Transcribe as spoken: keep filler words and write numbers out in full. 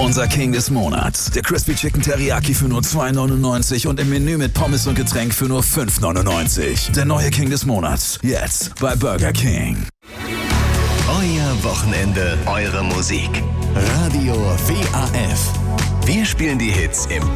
Unser King des Monats. Der Crispy Chicken Teriyaki für nur zwei neunundneunzig und im Menü mit Pommes und Getränk für nur fünf neunundneunzig. Der neue King des Monats. Jetzt bei Burger King. Euer Wochenende, eure Musik. Radio W A F. Wir spielen die Hits im